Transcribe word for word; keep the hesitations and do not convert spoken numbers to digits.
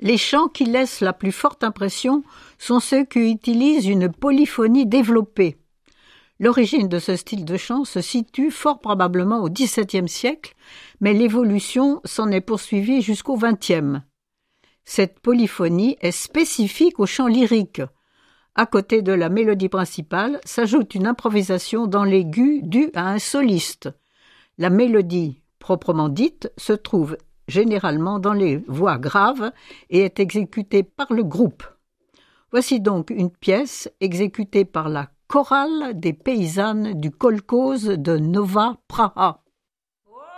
Les chants qui laissent la plus forte impression sont ceux qui utilisent une polyphonie développée. L'origine de ce style de chant se situe fort probablement au dix-septième siècle, mais l'évolution s'en est poursuivie jusqu'au vingtième. Cette polyphonie est spécifique au chant lyrique. À côté de la mélodie principale, s'ajoute une improvisation dans l'aigu due à un soliste. La mélodie, proprement dite, se trouve généralement dans les voix graves et est exécutée par le groupe. Voici donc une pièce exécutée par la chorale des paysannes du kolkhoz de Nova Praha.